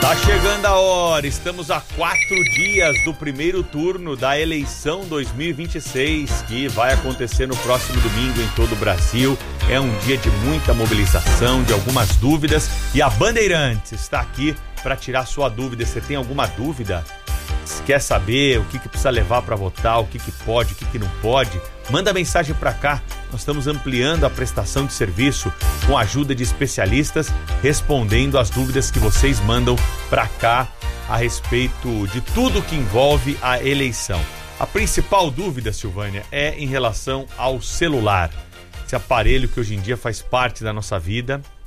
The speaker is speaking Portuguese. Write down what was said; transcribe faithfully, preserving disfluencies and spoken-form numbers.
Tá chegando a hora, estamos a quatro dias do primeiro turno da eleição dois mil e vinte e seis, que vai acontecer no próximo domingo em todo o Brasil. É um dia de muita mobilização, de algumas dúvidas, e a Bandeirantes está aqui para tirar sua dúvida. Você tem alguma dúvida? Se quer saber o que, que precisa levar para votar, o que, que pode, o que, que não pode, manda mensagem para cá. Nós estamos ampliando a prestação de serviço com a ajuda de especialistas, respondendo as dúvidas que vocês mandam para cá a respeito de tudo que envolve a eleição. A principal dúvida, Silvânia, é em relação ao celular. Esse aparelho que hoje em dia faz parte da nossa vida,